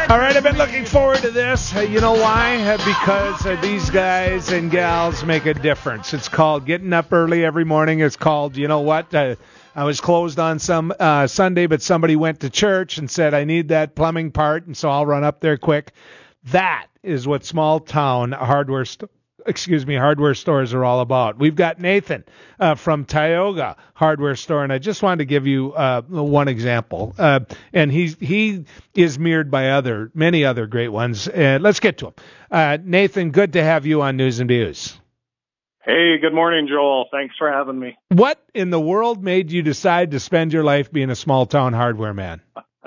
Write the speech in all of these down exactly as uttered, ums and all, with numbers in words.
All right, I've been looking forward to this. Uh, you know why? Uh, because uh, these guys and gals make a difference. It's called getting up early every morning. It's called, you know what? Uh, I was closed on some uh, Sunday, but somebody went to church and said, I need that plumbing part, and so I'll run up there quick. That is what small town hardware st- excuse me, hardware stores are all about. We've got Nathan uh, from Tioga Hardware Store, and I just wanted to give you uh, one example. Uh, and he he is mirrored by other many other great ones. Uh, let's get to him. Uh, Nathan, good to have you on News and Views. Hey, good morning, Joel. Thanks for having me. What in the world made you decide to spend your life being a small town hardware man?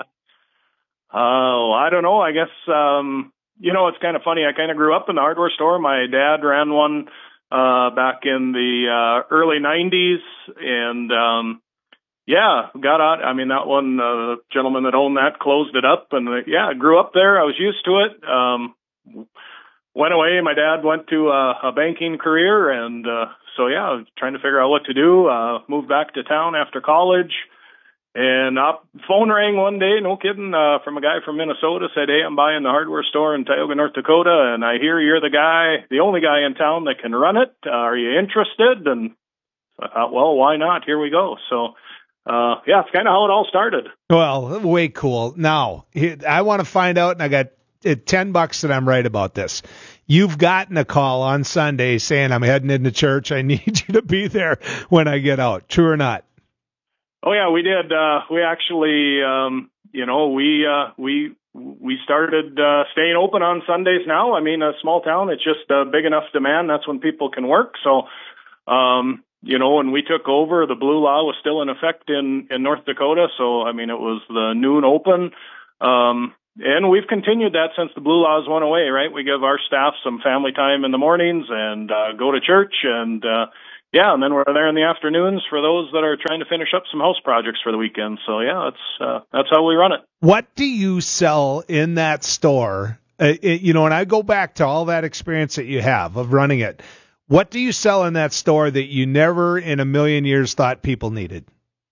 Oh, I don't know. I guess, um, you know, it's kind of funny. I kind of grew up in the hardware store. My dad ran one uh, back in the uh, early nineties. And, um, yeah, got out. I mean, that one, uh, the gentleman that owned that closed it up. And, uh, yeah, I grew up there. I was used to it. Um, went away. My dad went to a, a banking career. And uh, so, yeah, I was trying to figure out what to do. Uh, moved back to town after college. And uh, phone rang one day, no kidding, uh, from a guy from Minnesota, said, hey, I'm buying the hardware store in Tioga, North Dakota, and I hear you're the guy, the only guy in town that can run it. Uh, are you interested? And I thought, well, why not? Here we go. So, uh, yeah, it's kind of how it all started. Well, way cool. Now, I want to find out, and I got uh, ten bucks that I'm right about this. You've gotten a call on Sunday saying, I'm heading into church. I need you to be there when I get out. True or not? Oh yeah, we did. Uh, we actually, um, you know, we, uh, we, we started, uh, staying open on Sundays now. I mean, a small town, it's just a big enough demand. That's when people can work. So, um, you know, when we took over, the blue law was still in effect in, in North Dakota. So, I mean, it was the noon open. Um, and we've continued that since the blue laws went away, right? We give our staff some family time in the mornings and, uh, go to church and, uh, yeah, and then we're there in the afternoons for those that are trying to finish up some house projects for the weekend. So, yeah, that's uh, that's how we run it. What do you sell in that store? Uh, it, you know, and I go back to all that experience that you have of running it. What do you sell in that store that you never in a million years thought people needed?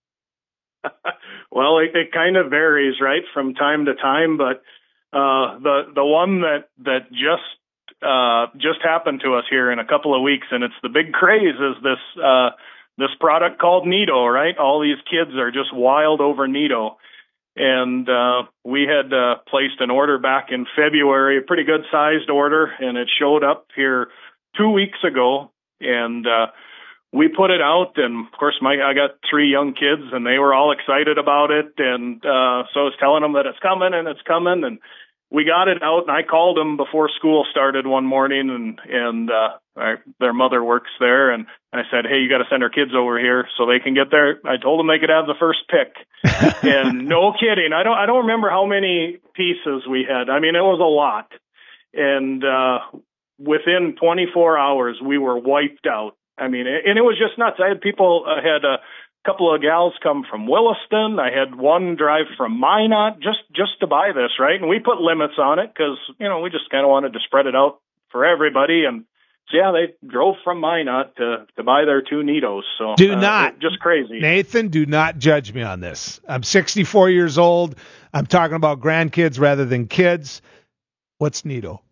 Well, it, it kind of varies, right, from time to time. But uh, the the one that, that just Uh, just happened to us here in a couple of weeks, and it's the big craze is this, uh, this product called Neato, right? All these kids are just wild over Neato. And, uh, we had, uh, placed an order back in February, a pretty good sized order, and it showed up here two weeks ago. And, uh, we put it out, and of course, my, I got three young kids, and they were all excited about it. And, uh, so I was telling them that it's coming and it's coming, and we got it out, and I called them before school started one morning, and and uh, I, their mother works there, and I said, hey, you got to send our kids over here so they can get there. I told them they could have the first pick, and no kidding, I don't I don't remember how many pieces we had. I mean, it was a lot, and uh, within twenty-four hours, we were wiped out. I mean, and it was just nuts. I had people uh, had a couple of gals come from Williston. I had one drive from Minot just, just to buy this, right? And we put limits on it because, you know, we just kind of wanted to spread it out for everybody. And so, yeah, they drove from Minot to, to buy their two Neatos. So do uh, not, just crazy. Nathan, do not judge me on this. I'm sixty-four years old. I'm talking about grandkids rather than kids. What's Neato?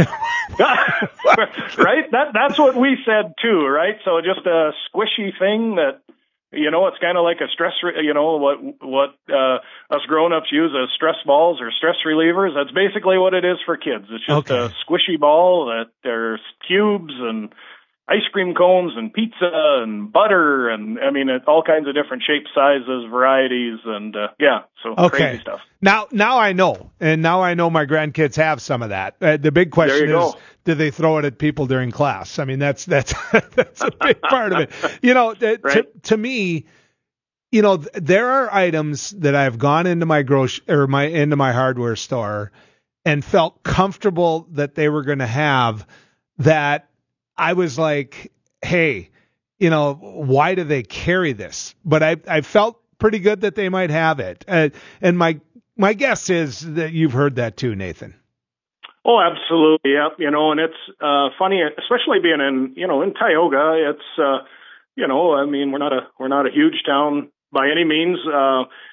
Right? That, that's what we said too, right? So just a squishy thing that, you know, it's kind of like a stress, re- you know, what what uh, us grown-ups use as stress balls or stress relievers. That's basically what it is for kids. It's just okay. a squishy ball that there's cubes and ice cream cones and pizza and butter and, I mean, it's all kinds of different shapes, sizes, varieties, and, uh, yeah, so okay. crazy stuff. Now, now I know, and now I know my grandkids have some of that. Uh, the big question is, go. do they throw it at people during class? I mean, that's that's that's a big part of it. You know, th- right. to, to me, you know, th- there are items that I've gone into my grocery or my into my hardware store and felt comfortable that they were going to have that I was like, hey, you know, why do they carry this? But I I felt pretty good that they might have it. Uh, and my my guess is that you've heard that too, Nathan. Oh, absolutely. Yeah. You know, and it's, uh, funny, especially being in, you know, in Tioga, it's, uh, you know, I mean, we're not a, we're not a huge town by any means. Uh,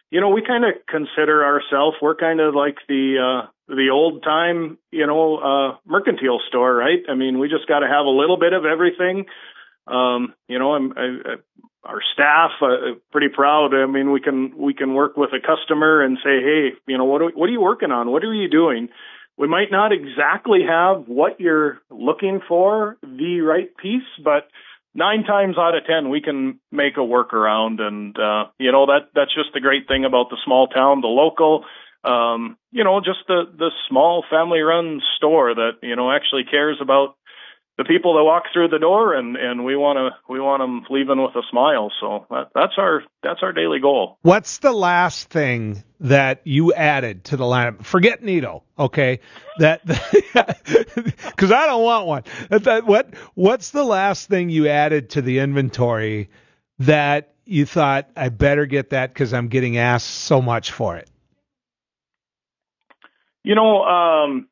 you know, we kind of consider ourselves, we're kind of like the, uh, the old time, you know, uh, mercantile store, right? I mean, we just got to have a little bit of everything. Um, you know, I'm, I, I, our staff, uh, pretty proud. I mean, we can, we can work with a customer and say, hey, you know, what, are, what are you working on? What are you doing? We might not exactly have what you're looking for, the right piece, but nine times out of ten, we can make a workaround. And, uh, you know, that, that's just the great thing about the small town, the local, um, you know, just the, the small family run store that, you know, actually cares about the people that walk through the door, and, and we want to, we want them leaving with a smile. So that, that's our, that's our daily goal. What's the last thing that you added to the lineup? Forget Nito. Okay. That, cause I don't want one. That, that, what, what's the last thing you added to the inventory that you thought I better get that cause I'm getting asked so much for it? You know, um,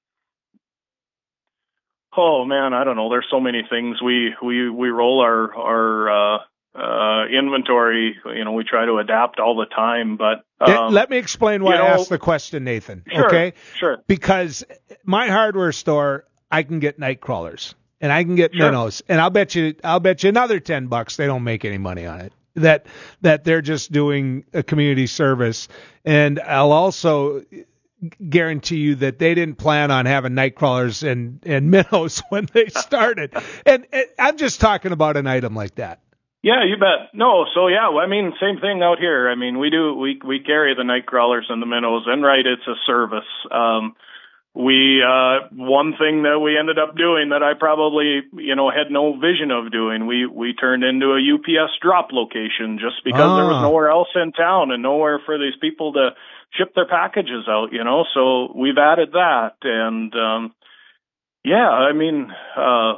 oh man, I don't know. There's so many things. We we we roll our our uh, uh, inventory. You know, we try to adapt all the time. But um, let me explain why you know, I asked the question, Nathan. Sure, okay, sure. Because my hardware store, I can get night crawlers and I can get Sure. minnows, and I'll bet you I'll bet you another ten bucks they don't make any money on it. That that they're just doing a community service, and I'll also guarantee you that they didn't plan on having night crawlers and, and minnows when they started. and, and I'm just talking about an item like that. Yeah, you bet. No, so yeah, I mean, same thing out here. I mean, we do, we, we carry the night crawlers and the minnows, and right, it's a service. Um, we, uh, one thing that we ended up doing that I probably, you know, had no vision of doing, we, we turned into a U P S drop location just because ah. there was nowhere else in town and nowhere for these people to ship their packages out, you know, so we've added that. And, um, yeah, I mean, uh,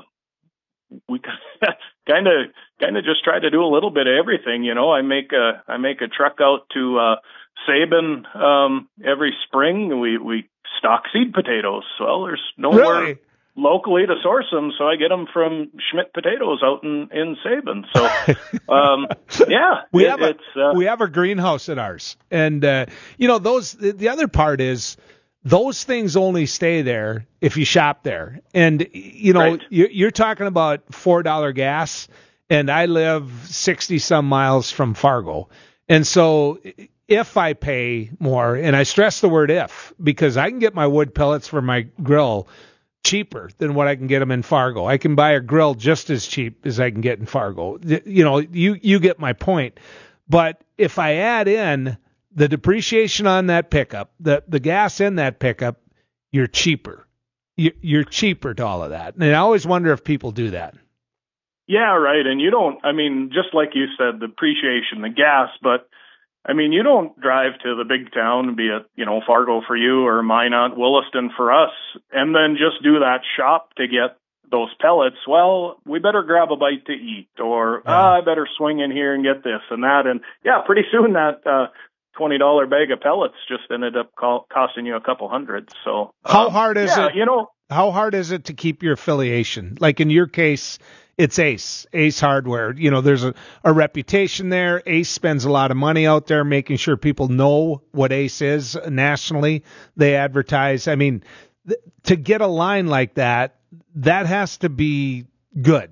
we kind of, kind of just try to do a little bit of everything. You know, I make a, I make a truck out to, uh, Sabin, um, every spring. We, we stock seed potatoes. Well, there's nowhere really? locally to source them. So I get them from Schmidt Potatoes out in, in Sabin. So, um, yeah, we it, have a, it's, uh, we have a greenhouse at ours. And, uh, you know, those, the, the other part is those things only stay there if you shop there. And, you know, right. you're, you're talking about four dollars gas, and I live sixty some miles from Fargo. And so if I pay more, and I stress the word if, because I can get my wood pellets for my grill cheaper than what I can get them in Fargo. I can buy a grill just as cheap as I can get in Fargo. You know, you, you get my point. But if I add in the depreciation on that pickup, the, the gas in that pickup, you're cheaper. You, you're cheaper to all of that. And I always wonder if people do that. Yeah, right. And you don't, I mean, just like you said, the depreciation, the gas, but I mean, you don't drive to the big town, be it, you know, Fargo for you or Minot, Williston for us, and then just do that shop to get those pellets. Well, we better grab a bite to eat, or yeah. ah, I better swing in here and get this and that. And yeah, pretty soon that uh, twenty dollars bag of pellets just ended up co- costing you a couple hundred. So how um, hard is yeah, it? You know, how hard is it to keep your affiliation? Like in your case, it's Ace, Ace Hardware. You know, there's a, a reputation there. Ace spends a lot of money out there making sure people know what Ace is nationally. They advertise. I mean, th- to get a line like that, that has to be good.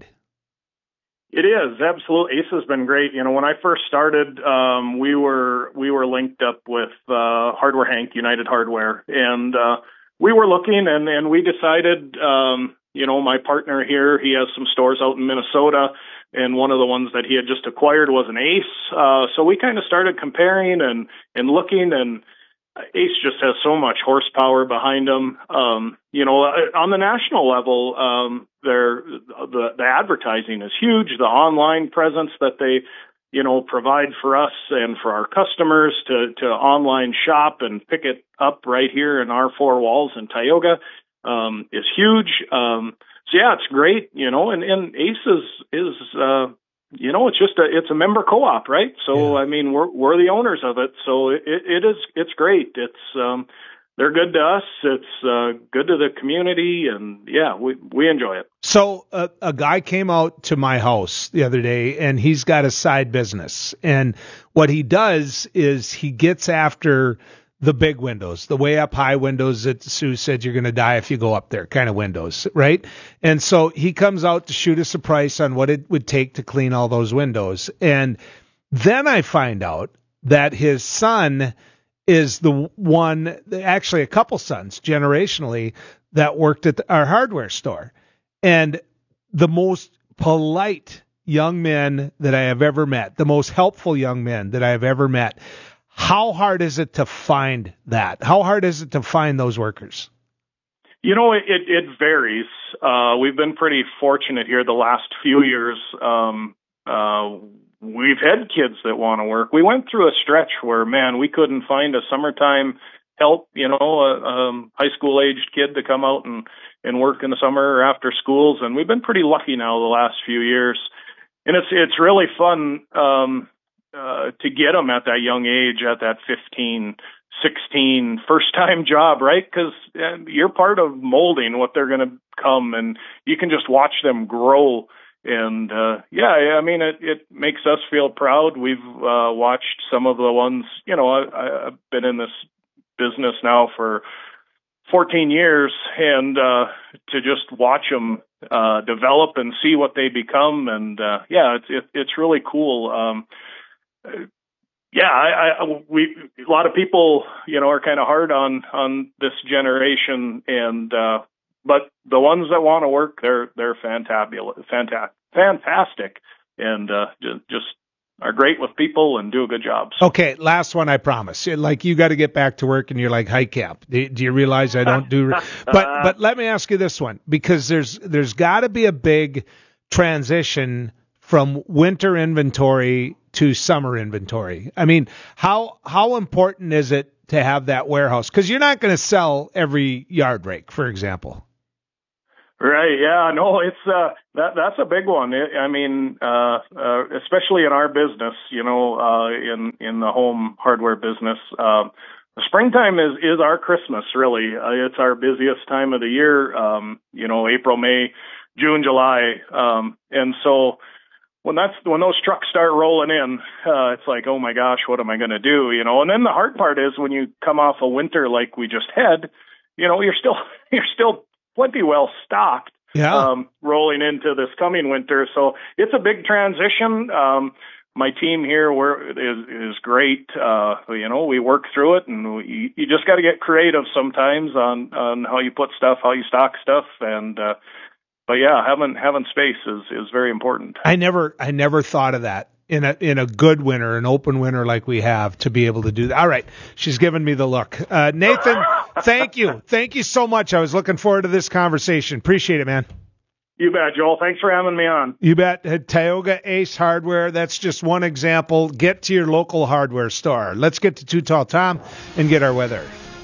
It is, absolutely. Ace has been great. You know, when I first started, um, we were we were linked up with uh, Hardware Hank, United Hardware, and uh, we were looking, and, and we decided, um, you know, my partner here, he has some stores out in Minnesota, and one of the ones that he had just acquired was an Ace. Uh, so we kind of started comparing and, and looking, and Ace just has so much horsepower behind them. Um, you know, on the national level, um, they're, the, the advertising is huge. The online presence that they, you know, provide for us and for our customers to, to online shop and pick it up right here in our four walls in Tioga, um, is huge. Um, so yeah, it's great, you know, and, and Ace is, is, uh, you know, it's just a, it's a member co-op, right? So, yeah. I mean, we're, we're the owners of it. So it, it is, it's great. It's, um, they're good to us. It's uh, good to the community, and yeah, we we enjoy it. So uh, a guy came out to my house the other day, and he's got a side business, and what he does is he gets after the big windows, the way up high windows that Sue said you're going to die if you go up there kind of windows, right? And so he comes out to shoot us a price on what it would take to clean all those windows. And then I find out that his son is the one, actually a couple sons generationally, that worked at our hardware store. And the most polite young men that I have ever met, the most helpful young men that I have ever met. How hard is it to find that? How hard is it to find those workers? You know, it, it, it varies. Uh, we've been pretty fortunate here the last few years. Um, uh, we've had kids that want to work. We went through a stretch where, man, we couldn't find a summertime help, you know, a um, high school aged kid to come out and, and work in the summer or after schools. And we've been pretty lucky now the last few years. And it's, it's really fun, um, Uh, to get them at that young age, at that fifteen, sixteen, first-time job, right? Because uh, you're part of molding what they're going to become, and you can just watch them grow. And, uh, yeah, I mean, it, it makes us feel proud. We've uh, watched some of the ones, you know, I, I've been in this business now for fourteen years, and uh, to just watch them uh, develop and see what they become. And, uh, yeah, it's, it, it's really cool. Um, Yeah, I, I, we a lot of people, you know, are kind of hard on on this generation, and uh, but the ones that want to work, they're they're fantabulous, fantastic, fantastic, and uh, just, just are great with people and do a good job. So. Okay, last one, I promise. Like you got to get back to work, and you're like, "Hi, Cap. Do, do you realize I don't do?" but but let me ask you this one, because there's there's got to be a big transition from winter inventory to summer inventory. I mean, how how important is it to have that warehouse? Because you're not going to sell every yard rake, for example. Right. Yeah. No, it's uh, that that's a big one. It, I mean, uh, uh, especially in our business, you know, uh, in in the home hardware business, uh, the springtime is is our Christmas. Really, uh, it's our busiest time of the year. Um, you know, April, May, June, July, um, and so. When that's when those trucks start rolling in, uh, it's like, oh my gosh, what am I going to do? You know, and then the hard part is when you come off a winter like we just had, you know, you're still you're still plenty well stocked, yeah. um, rolling into this coming winter. So it's a big transition. Um, my team here we're, is is great. Uh, you know, we work through it, and we, you just got to get creative sometimes on on how you put stuff, how you stock stuff, and. Uh, But yeah, having having space is, is very important. I never I never thought of that in a in a good winter, an open winter like we have, to be able to do that. All right, she's giving me the look. Uh, Nathan, thank you, thank you so much. I was looking forward to this conversation. Appreciate it, man. You bet, Joel. Thanks for having me on. You bet. At Tioga Ace Hardware, that's just one example. Get to your local hardware store. Let's get to Too Tall Tom and get our weather.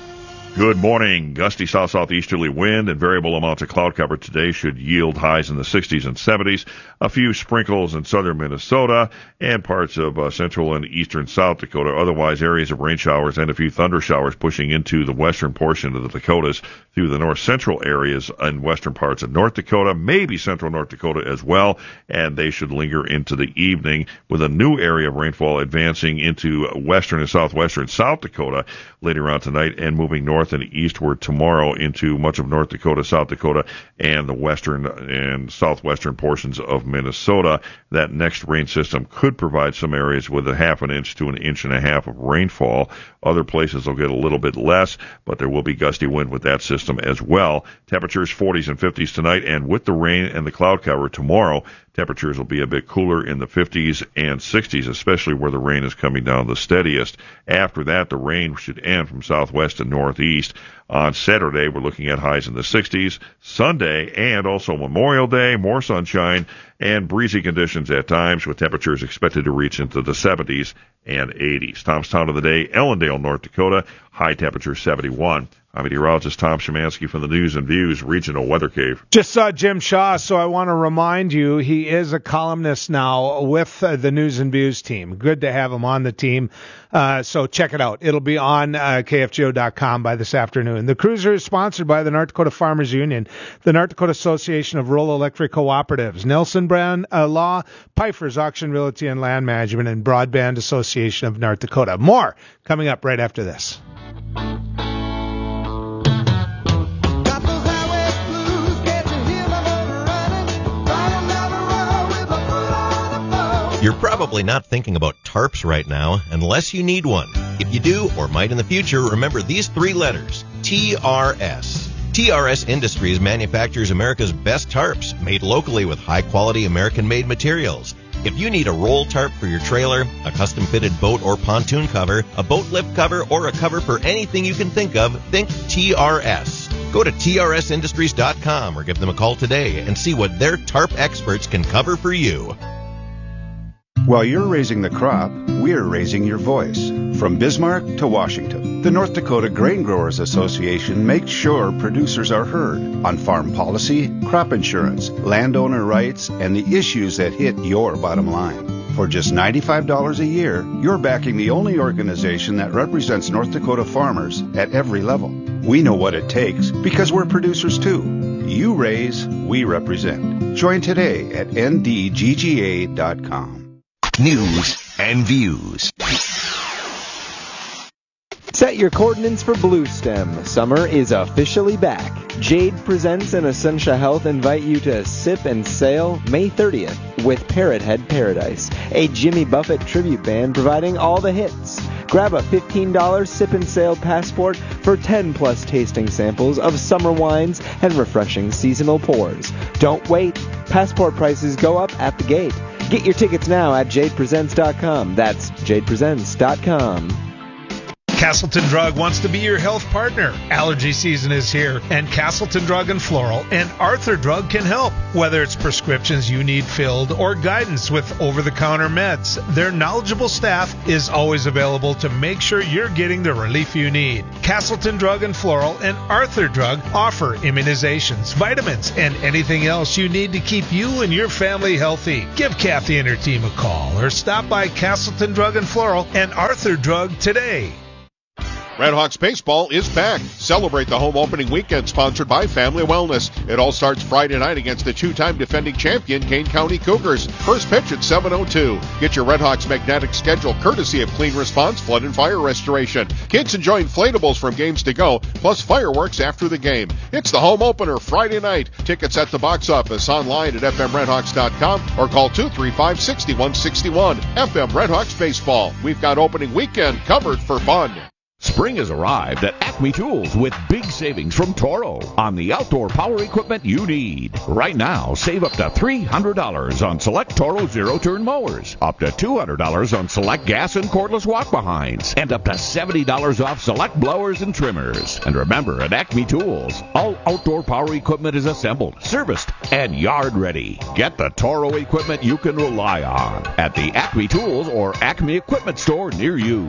Good morning. Gusty south-southeasterly wind and variable amounts of cloud cover today should yield highs in the sixties and seventies. A few sprinkles in southern Minnesota and parts of uh, central and eastern South Dakota. Otherwise, areas of rain showers and a few thunder showers pushing into the western portion of the Dakotas through the north-central areas and western parts of North Dakota, maybe central North Dakota as well, and they should linger into the evening with a new area of rainfall advancing into western and southwestern South Dakota later on tonight and moving north and eastward tomorrow into much of North Dakota, South Dakota, and the western and southwestern portions of Minnesota. That next rain system could provide some areas with a half an inch to an inch and a half of rainfall. Other places will get a little bit less, but there will be gusty wind with that system as well. Temperatures forties and fifties tonight, and with the rain and the cloud cover tomorrow, temperatures will be a bit cooler in the fifties and sixties, especially where the rain is coming down the steadiest. After that, the rain should end from southwest and northeast. On Saturday, we're looking at highs in the sixties. Sunday and also Memorial Day, more sunshine and breezy conditions at times with temperatures expected to reach into the seventies and eighties. Tom's Town of the Day, Ellendale, North Dakota, high temperature seventy-one. I'm meteorologist Tom Szymanski from the News and Views Regional Weather Cave. Just saw Jim Shaw, so I want to remind you he is a columnist now with uh, the News and Views team. Good to have him on the team. Uh, so check it out. It'll be on uh, K F G O dot com by this afternoon. The Cruiser is sponsored by the North Dakota Farmers Union, the North Dakota Association of Rural Electric Cooperatives, Nelson Brand uh, Law, Pfeiffer's Auction Realty and Land Management, and Broadband Association of North Dakota. More coming up right after this. You're probably not thinking about tarps right now unless you need one. If you do, or might in the future, remember these three letters, T R S. T R S Industries manufactures America's best tarps, made locally with high-quality American-made materials. If you need a roll tarp for your trailer, a custom-fitted boat or pontoon cover, a boat lift cover, or a cover for anything you can think of, think T R S. Go to T R S industries dot com or give them a call today and see what their tarp experts can cover for you. While you're raising the crop, we're raising your voice. From Bismarck to Washington, the North Dakota Grain Growers Association makes sure producers are heard on farm policy, crop insurance, landowner rights, and the issues that hit your bottom line. For just ninety-five dollars a year, you're backing the only organization that represents North Dakota farmers at every level. We know what it takes because we're producers too. You raise, we represent. Join today at N D G G A dot com. News and Views. Set your coordinates for Blue Stem. Summer is officially back. Jade Presents and Essentia Health invite you to sip and sail May thirtieth with Parrot Head Paradise, a Jimmy Buffett tribute band providing all the hits. Grab a fifteen dollars sip and sail passport for ten plus tasting samples of summer wines and refreshing seasonal pours. Don't wait. Passport prices go up at the gate. Get your tickets now at jade presents dot com. That's jade presents dot com. Castleton Drug wants to be your health partner. Allergy season is here, and Castleton Drug and Floral and Arthur Drug can help. Whether it's prescriptions you need filled or guidance with over-the-counter meds, their knowledgeable staff is always available to make sure you're getting the relief you need. Castleton Drug and Floral and Arthur Drug offer immunizations, vitamins, and anything else you need to keep you and your family healthy. Give Kathy and her team a call or stop by Castleton Drug and Floral and Arthur Drug today. Redhawks baseball is back. Celebrate the home opening weekend sponsored by Family Wellness. It all starts Friday night against the two-time defending champion Kane County Cougars. First pitch at seven oh two. Get your Redhawks magnetic schedule courtesy of Clean Response Flood and Fire Restoration. Kids enjoy inflatables from games to go, plus fireworks after the game. It's the home opener Friday night. Tickets at the box office, online at f m redhawks dot com or call two three five, six one six one. F M Redhawks Baseball. We've got opening weekend covered for fun. Spring has arrived at Acme Tools with big savings from Toro on the outdoor power equipment you need. Right now, save up to three hundred dollars on select Toro zero-turn mowers, up to two hundred dollars on select gas and cordless walk-behinds, and up to seventy dollars off select blowers and trimmers. And remember, at Acme Tools, all outdoor power equipment is assembled, serviced, and yard ready. Get the Toro equipment you can rely on at the Acme Tools or Acme Equipment store near you.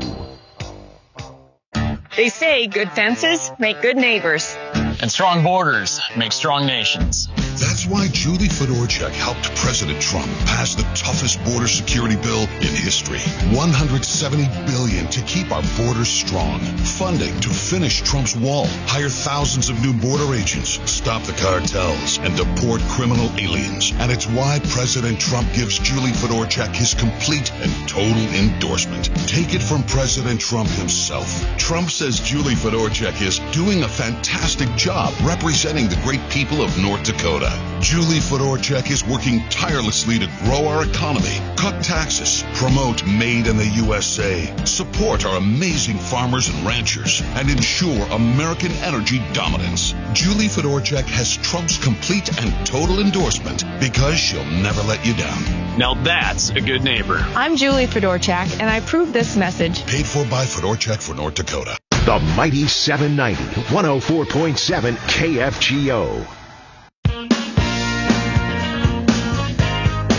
They say good fences make good neighbors. And strong borders make strong nations. That's why Julie Fedorchak helped President Trump pass the toughest border security bill in history. one hundred seventy billion dollars to keep our borders strong. Funding to finish Trump's wall, hire thousands of new border agents, stop the cartels, and deport criminal aliens. And it's why President Trump gives Julie Fedorchak his complete and total endorsement. Take it from President Trump himself. Trump says Julie Fedorchak is doing a fantastic job representing the great people of North Dakota. Julie Fedorchak is working tirelessly to grow our economy, cut taxes, promote Made in the U S A, support our amazing farmers and ranchers, and ensure American energy dominance. Julie Fedorchak has Trump's complete and total endorsement because she'll never let you down. Now that's a good neighbor. I'm Julie Fedorchak, and I approve this message. Paid for by Fedorchak for North Dakota. The mighty seven ninety, one oh four point seven K F G O.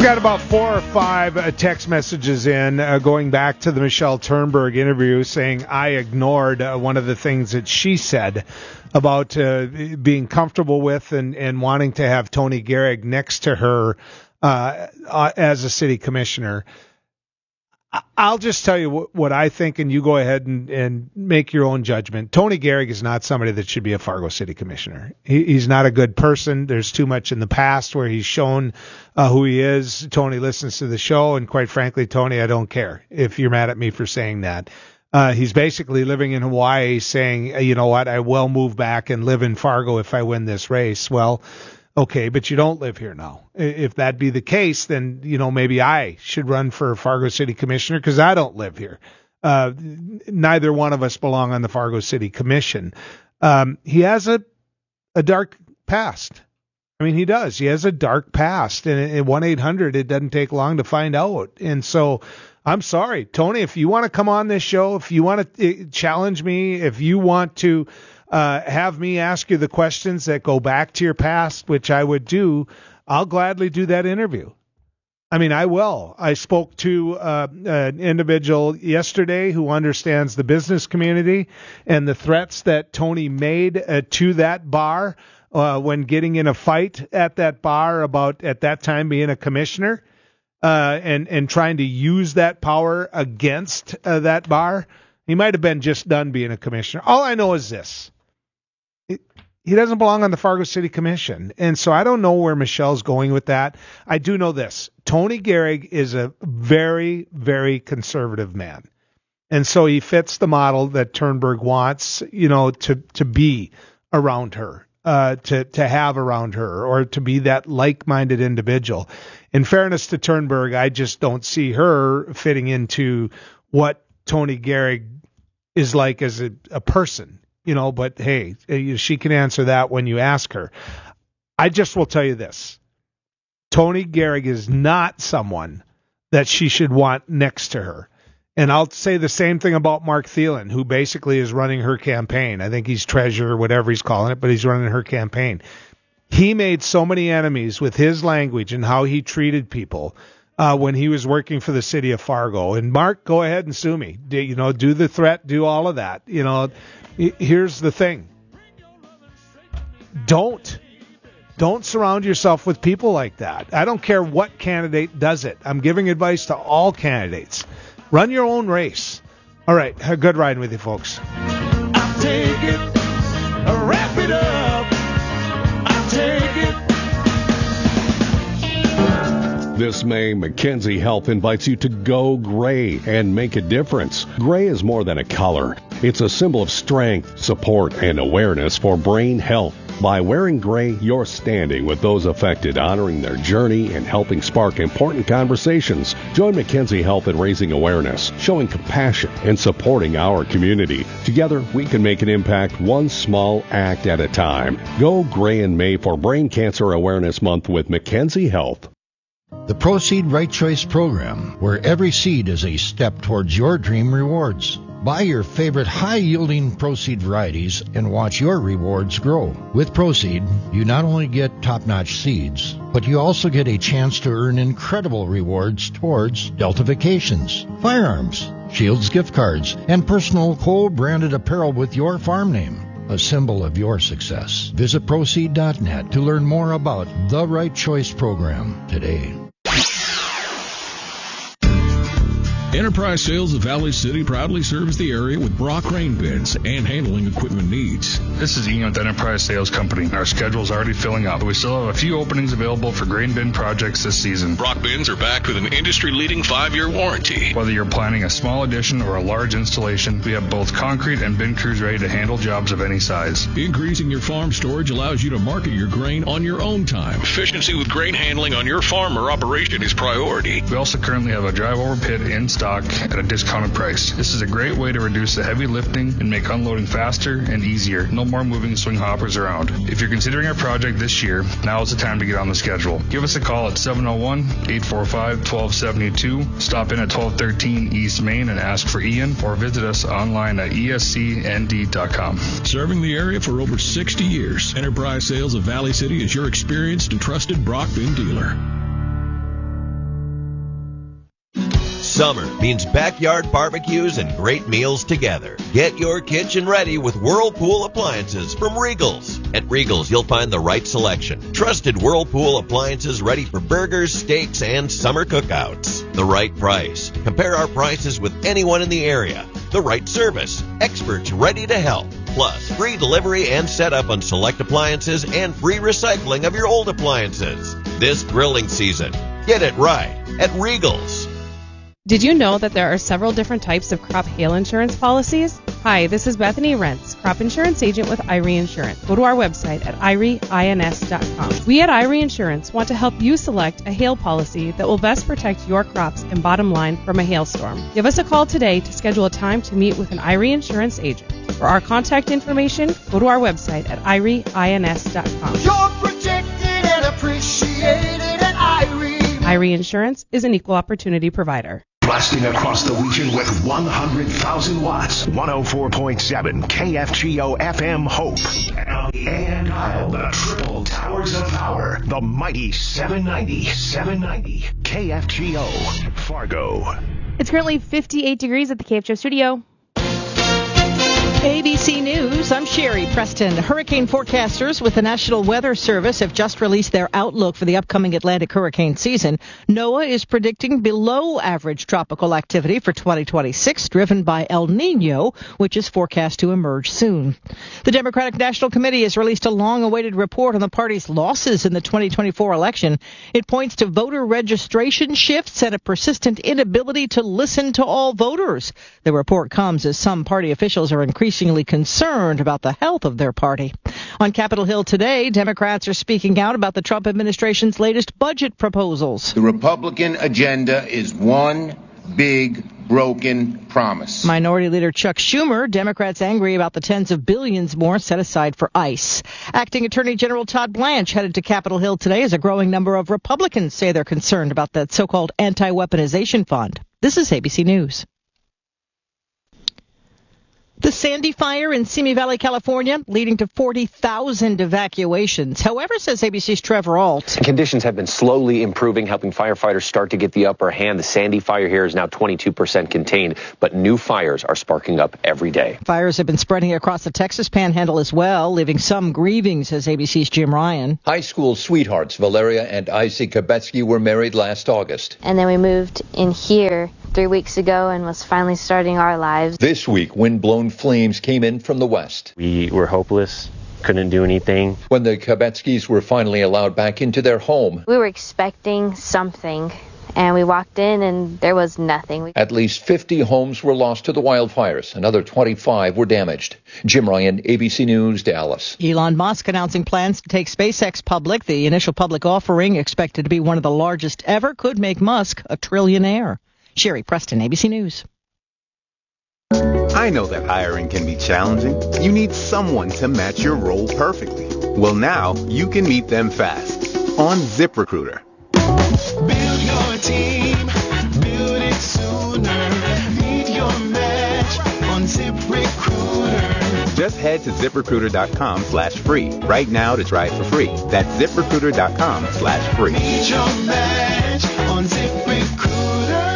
got about four or five uh, text messages in uh, going back to the Michelle Turnberg interview saying I ignored uh, one of the things that she said about uh, being comfortable with and, and wanting to have Tony Gehrig next to her uh, uh, as a city commissioner. I'll just tell you what, what I think, and you go ahead and, and make your own judgment. Tony Gehrig is not somebody that should be a Fargo City Commissioner. He, he's not a good person. There's too much in the past where he's shown uh, who he is. Tony listens to the show, and quite frankly, Tony, I don't care if you're mad at me for saying that. Uh, he's basically living in Hawaii saying, you know what, I will move back and live in Fargo if I win this race. Well, okay, but you don't live here now. If that be the case, then, you know, maybe I should run for Fargo City Commissioner because I don't live here. Uh, neither one of us belong on the Fargo City Commission. Um, he has a a dark past. I mean, he does. He has a dark past. And at one eight hundred, it doesn't take long to find out. And so I'm sorry, Tony, if you want to come on this show, if you want to challenge me, if you want to Uh, have me ask you the questions that go back to your past, which I would do, I'll gladly do that interview. I mean, I will. I spoke to uh, an individual yesterday who understands the business community and the threats that Tony made uh, to that bar uh, when getting in a fight at that bar about, at that time, being a commissioner uh, and, and trying to use that power against uh, that bar. He might have been just done being a commissioner. All I know is this. He doesn't belong on the Fargo City Commission. And so I don't know where Michelle's going with that. I do know this. Tony Gehrig is a very, very conservative man. And so he fits the model that Turnberg wants, you know, to, to be around her, uh, to, to have around her, or to be that like-minded individual. In fairness to Turnberg, I just don't see her fitting into what Tony Gehrig is like as a, a person. You know, but hey, she can answer that when you ask her. I just will tell you this. Tony Gehrig is not someone that she should want next to her. And I'll say the same thing about Mark Thielen, who basically is running her campaign. I think he's treasurer, whatever he's calling it, but he's running her campaign. He made so many enemies with his language and how he treated people uh, when he was working for the city of Fargo. And Mark, go ahead and sue me. Do, you know, do the threat, do all of that. You know, here's the thing. Don't. Don't surround yourself with people like that. I don't care what candidate does it. I'm giving advice to all candidates. Run your own race. All right. Good riding with you, folks. I'll take it. Wrap it up. I'll take it. This May, Mackenzie Health invites you to go gray and make a difference. Gray is more than a color. It's a symbol of strength, support, and awareness for brain health. By wearing gray, you're standing with those affected, honoring their journey and helping spark important conversations. Join Mackenzie Health in raising awareness, showing compassion, and supporting our community. Together, we can make an impact one small act at a time. Go gray in May for Brain Cancer Awareness Month with Mackenzie Health. The Proceed Right Choice program, where every seed is a step towards your dream rewards. Buy your favorite high-yielding Proceed varieties and watch your rewards grow. With Proceed, you not only get top-notch seeds, but you also get a chance to earn incredible rewards towards Delta Vacations, firearms, Shields gift cards, and personal co-branded apparel with your farm name, a symbol of your success. Visit Proceed dot net to learn more about the Right Choice program today. Enterprise Sales of Valley City proudly serves the area with Brock grain bins and handling equipment needs. This is Ian with Enterprise Sales Company. Our schedule is already filling up, but we still have a few openings available for grain bin projects this season. Brock bins are backed with an industry-leading five-year warranty. Whether you're planning a small addition or a large installation, we have both concrete and bin crews ready to handle jobs of any size. Increasing your farm storage allows you to market your grain on your own time. Efficiency with grain handling on your farm or operation is priority. We also currently have a drive-over pit in stock at a discounted price. This is a great way to reduce the heavy lifting and make unloading faster and easier. No more moving swing hoppers around. If you're considering a project this year, now is the time to get on the schedule. Give us a call at seven oh one, eight four five, one two seven two. Stop in at twelve thirteen East Main and ask for Ian, or visit us online at E S C N D dot com. Serving the area for over sixty years, Enterprise Sales of Valley City is your experienced and trusted Brock bin dealer. Summer means backyard barbecues and great meals together. Get your kitchen ready with Whirlpool appliances from Regals. At Regals, you'll find the right selection. Trusted Whirlpool appliances ready for burgers, steaks, and summer cookouts. The right price. Compare our prices with anyone in the area. The right service. Experts ready to help. Plus, free delivery and setup on select appliances and free recycling of your old appliances. This grilling season, get it right at Regals. Did you know that there are several different types of crop hail insurance policies? Hi, this is Bethany Rentz, crop insurance agent with I R E Insurance. Go to our website at I R E ins dot com. We at I R E Insurance want to help you select a hail policy that will best protect your crops and bottom line from a hailstorm. Give us a call today to schedule a time to meet with an I R E Insurance agent. For our contact information, go to our website at I R E ins dot com. You're protected and appreciated at I R E. I R E Insurance is an equal opportunity provider. Blasting across the region with one hundred thousand watts. one oh four point seven K F G O F M Hope. And on the A M dial, the triple towers of power. The mighty seven ninety, seven ninety K F G O Fargo. It's currently fifty-eight degrees at the K F G O studio. A B C News, I'm Sherry Preston. Hurricane forecasters with the National Weather Service have just released their outlook for the upcoming Atlantic hurricane season. NOAA is predicting below average tropical activity for twenty twenty-six, driven by El Nino, which is forecast to emerge soon. The Democratic National Committee has released a long-awaited report on the party's losses in the twenty twenty-four election. It points to voter registration shifts and a persistent inability to listen to all voters. The report comes as some party officials are increasingly concerned about the health of their party. On Capitol Hill today, Democrats are speaking out about the Trump administration's latest budget proposals. The Republican agenda is one big broken promise. Minority Leader Chuck Schumer, Democrats angry about the tens of billions more set aside for ICE. Acting Attorney General Todd Blanche headed to Capitol Hill today as a growing number of Republicans say they're concerned about that so-called anti-weaponization fund. This is A B C News. The Sandy Fire in Simi Valley, California, leading to forty thousand evacuations. However, says A B C's Trevor Ault, conditions have been slowly improving, helping firefighters start to get the upper hand. The Sandy Fire here is now twenty-two percent contained, but new fires are sparking up every day. Fires have been spreading across the Texas Panhandle as well, leaving some grieving, says A B C's Jim Ryan. High school sweethearts Valeria and Isaac Kabetsky were married last August. And then we moved in here three weeks ago and was finally starting our lives. This week, wind-blown flames came in from the west. We were hopeless, couldn't do anything. When the Kabetskys were finally allowed back into their home, we were expecting something, and we walked in and there was nothing. At least fifty homes were lost to the wildfires. Another twenty-five were damaged. Jim Ryan, A B C News, Dallas. Elon Musk announcing plans to take SpaceX public. The initial public offering, expected to be one of the largest ever, could make Musk a trillionaire. Sherry Preston, A B C News. I know that hiring can be challenging. You need someone to match your role perfectly. Well, now you can meet them fast on ZipRecruiter. Build your team, build it sooner. Meet your match on ZipRecruiter. Just head to ZipRecruiter.com slash free right now to try it for free. That's ZipRecruiter.com slash free. Meet your match on ZipRecruiter.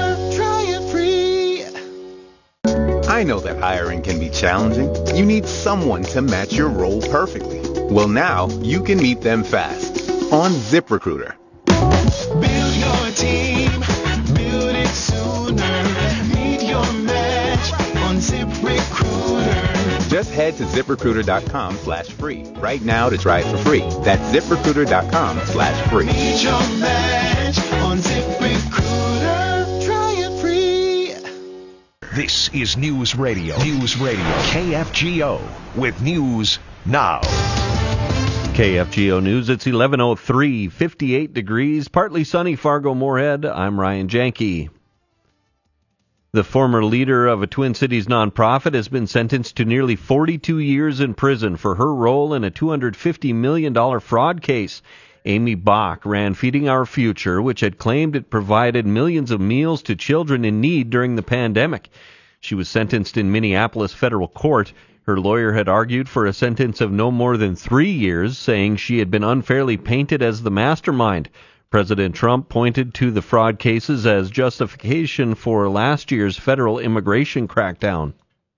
I know that hiring can be challenging. You need someone to match your role perfectly. Well, now you can meet them fast on ZipRecruiter. Build your team, build it sooner. Meet your match on ZipRecruiter. Just head to ZipRecruiter.com slash free right now to try it for free. That's ZipRecruiter.com slash free. Meet your match on ZipRecruiter. Try it free. This is News Radio. News Radio. K F G O with news now. K F G O News, it's eleven oh three, fifty-eight degrees, partly sunny, Fargo-Moorhead. I'm Ryan Janke. The former leader of a Twin Cities nonprofit has been sentenced to nearly forty-two years in prison for her role in a two hundred fifty million dollars fraud case. Amy Bach ran Feeding Our Future, which had claimed it provided millions of meals to children in need during the pandemic. She was sentenced in Minneapolis federal court. Her lawyer had argued for a sentence of no more than three years, saying she had been unfairly painted as the mastermind. President Trump pointed to the fraud cases as justification for last year's federal immigration crackdown.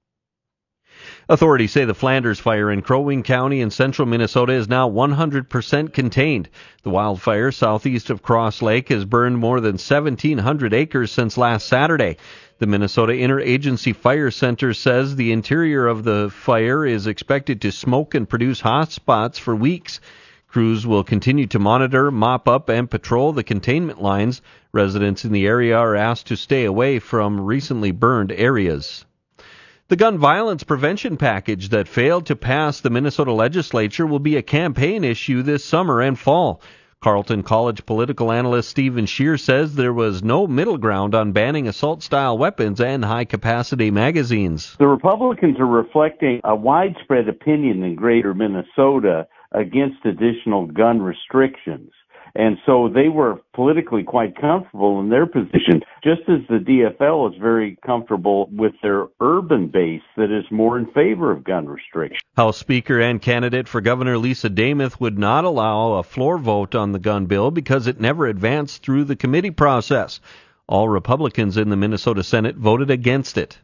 Authorities say the Flanders fire in Crow Wing County in central Minnesota is now one hundred percent contained. The wildfire southeast of Cross Lake has burned more than seventeen hundred acres since last Saturday. The Minnesota Interagency Fire Center says the interior of the fire is expected to smoke and produce hot spots for weeks. Crews will continue to monitor, mop up, and patrol the containment lines. Residents in the area are asked to stay away from recently burned areas. The gun violence prevention package that failed to pass the Minnesota legislature will be a campaign issue this summer and fall. Carleton College political analyst Stephen Scheer says there was no middle ground on banning assault-style weapons and high-capacity magazines. The Republicans are reflecting a widespread opinion in greater Minnesota against additional gun restrictions. And so they were politically quite comfortable in their position, just as the D F L is very comfortable with their urban base that is more in favor of gun restrictions. House Speaker and candidate for Governor Lisa Damath would not allow a floor vote on the gun bill because it never advanced through the committee process. All Republicans in the Minnesota Senate voted against it.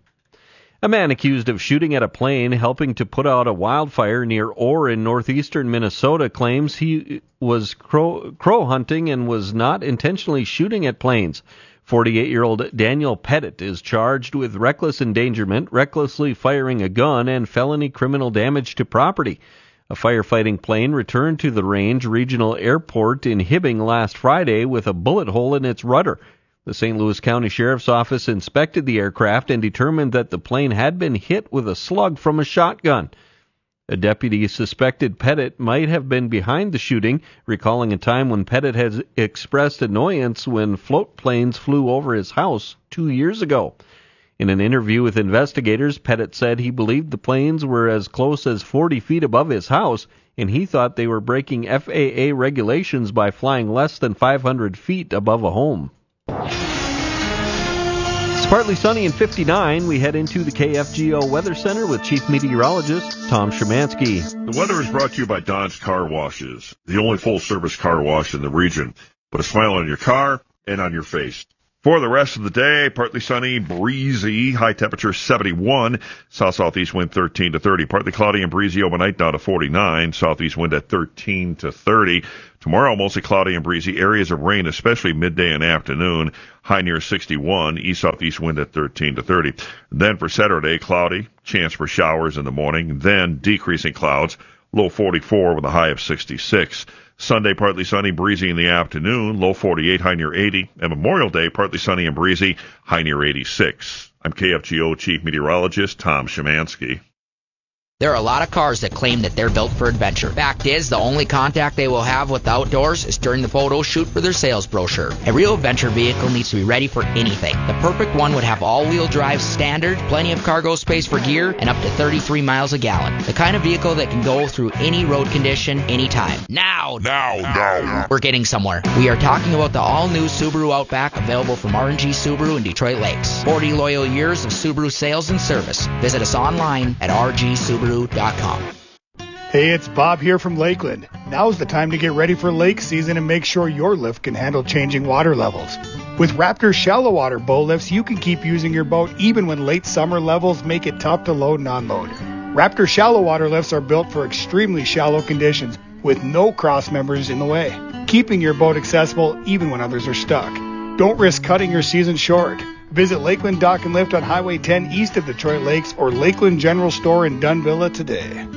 A man accused of shooting at a plane helping to put out a wildfire near Orr in northeastern Minnesota claims he was crow, crow hunting and was not intentionally shooting at planes. forty-eight-year-old Daniel Pettit is charged with reckless endangerment, recklessly firing a gun, and felony criminal damage to property. A firefighting plane returned to the Range Regional Airport in Hibbing last Friday with a bullet hole in its rudder. The Saint Louis County Sheriff's Office inspected the aircraft and determined that the plane had been hit with a slug from a shotgun. A deputy suspected Pettit might have been behind the shooting, recalling a time when Pettit had expressed annoyance when float planes flew over his house two years ago. In an interview with investigators, Pettit said he believed the planes were as close as forty feet above his house, and he thought they were breaking F A A regulations by flying less than five hundred feet above a home. It's partly sunny and fifty-nine. We head into the K F G O Weather Center with Chief Meteorologist Tom Szymanski. The weather is brought to you by Don's Car Washes, the only full-service car wash in the region. Put a smile on your car and on your face. For the rest of the day, partly sunny, breezy, high temperature seventy-one, south-southeast wind thirteen to thirty, partly cloudy and breezy overnight down to forty-nine, southeast wind at thirteen to thirty. Tomorrow, mostly cloudy and breezy, areas of rain, especially midday and afternoon, high near sixty-one, east-southeast wind at thirteen to thirty. Then for Saturday, cloudy, chance for showers in the morning, then decreasing clouds, low forty-four with a high of sixty-six. Sunday, partly sunny, breezy in the afternoon, low forty-eight, high near eighty. And Memorial Day, partly sunny and breezy, high near eighty-six. I'm K F G O Chief Meteorologist Tom Szymanski. There are a lot of cars that claim that they're built for adventure. Fact is, the only contact they will have with the outdoors is during the photo shoot for their sales brochure. A real adventure vehicle needs to be ready for anything. The perfect one would have all-wheel drive standard, plenty of cargo space for gear, and up to thirty-three miles a gallon. The kind of vehicle that can go through any road condition, anytime. Now! Now! Now! We're getting somewhere. We are talking about the all-new Subaru Outback, available from R and G Subaru in Detroit Lakes. forty loyal years of Subaru sales and service. Visit us online at r g subaru dot com. Hey, it's Bob here from Lakeland. Now's the time to get ready for lake season and make sure your lift can handle changing water levels. With Raptor shallow water bow lifts, you can keep using your boat even when late summer levels make it tough to load and unload. Raptor shallow water lifts are built for extremely shallow conditions with no cross members in the way, keeping your boat accessible even when others are stuck. Don't risk cutting your season short. Visit Lakeland Dock and Lift on Highway ten east of Detroit Lakes or Lakeland General Store in Dunvilla today.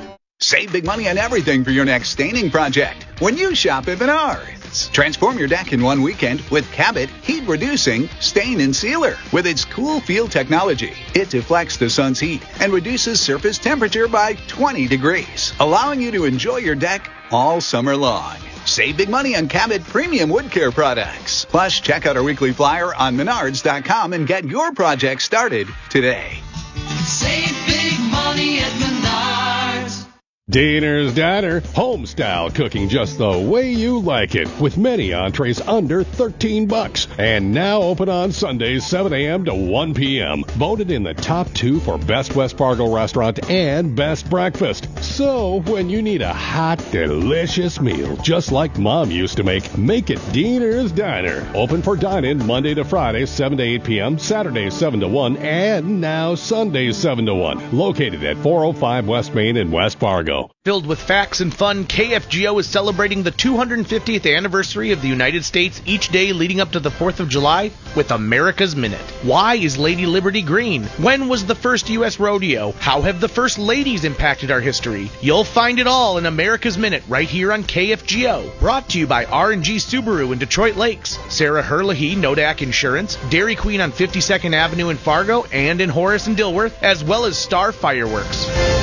Save big money on everything for your next staining project when you shop at Menards. Transform your deck in one weekend with Cabot Heat Reducing Stain and Sealer. With its cool feel technology, it deflects the sun's heat and reduces surface temperature by twenty degrees, allowing you to enjoy your deck all summer long. Save big money on Cabot premium wood care products. Plus, check out our weekly flyer on menards dot com and get your project started today. Save big money at Menards. Diener's Diner, home-style cooking just the way you like it, with many entrees under thirteen bucks. And now open on Sundays, seven a.m. to one p.m. Voted in the top two for Best West Fargo Restaurant and Best Breakfast. So, when you need a hot, delicious meal, just like Mom used to make, make it Diener's Diner. Open for dine-in Monday to Friday, seven to eight p.m., Saturdays, seven to one, and now Sundays, seven to one. Located at four oh five West Main in West Fargo. Filled with facts and fun, K F G O is celebrating the two hundred fiftieth anniversary of the United States each day leading up to the fourth of July with America's Minute. Why is Lady Liberty green? When was the first U S rodeo? How have the first ladies impacted our history? You'll find it all in America's Minute right here on K F G O. Brought to you by R and G Subaru in Detroit Lakes, Sarah Herlihy, Nodak Insurance, Dairy Queen on fifty-second Avenue in Fargo and in Horace and Dilworth, as well as Star Fireworks.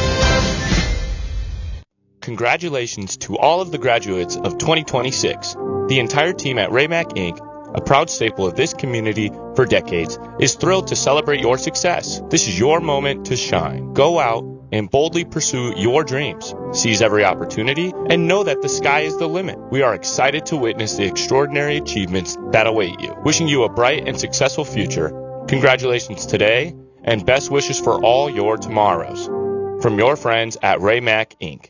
Congratulations to all of the graduates of twenty twenty-six. The entire team at Raymac Incorporated, a proud staple of this community for decades, is thrilled to celebrate your success. This is your moment to shine. Go out and boldly pursue your dreams. Seize every opportunity and know that the sky is the limit. We are excited to witness the extraordinary achievements that await you. Wishing you a bright and successful future. Congratulations today and best wishes for all your tomorrows. From your friends at Raymac Incorporated.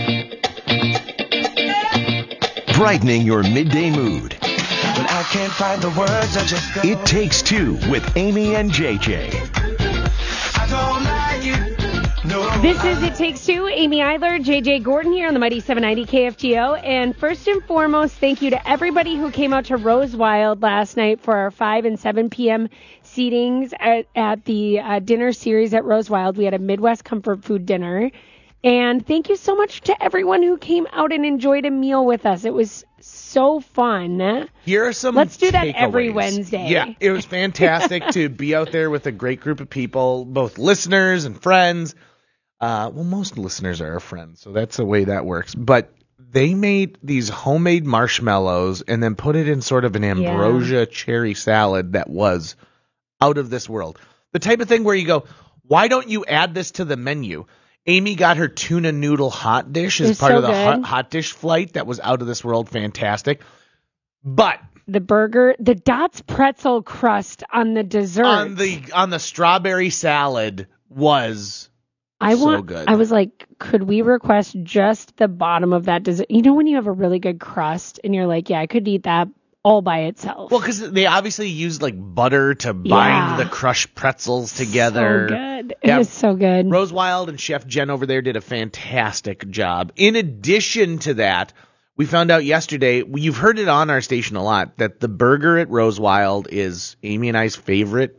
Brightening your midday mood. When I can't find the words, I just go. It Takes Two with Amy and J J. I don't like it. No. This is It Takes Two. Amy Eidler, J J Gordon here on the Mighty seven ninety K F G O. And first and foremost, thank you to everybody who came out to Rose Wild last night for our five and seven p.m. seatings at, at the uh, dinner series at Rose Wild. We had a Midwest comfort food dinner. And thank you so much to everyone who came out and enjoyed a meal with us. It was so fun. Here are some Let's do that takeaways. every Wednesday. Yeah, it was fantastic to be out there with a great group of people, both listeners and friends. Uh, well, most listeners are our friends, so that's the way that works. But they made these homemade marshmallows and then put it in sort of an ambrosia yeah. cherry salad that was out of this world. The type of thing where you go, why don't you add this to the menu? Amy got her tuna noodle hot dish as part so of the hot, good. hot dish flight. That was out of this world fantastic. But the burger, the Dots pretzel crust on the dessert. On the on the strawberry salad was I so want, good. I was like, could we request just the bottom of that dessert? You know when you have a really good crust and you're like, yeah, I could eat that all by itself. Well, because they obviously used like butter to bind yeah. the crushed pretzels together. So good. It yeah. was so good. Rose Wild and Chef Jen over there did a fantastic job. In addition to that, we found out yesterday, you've heard it on our station a lot, that the burger at Rose Wild is Amy and I's favorite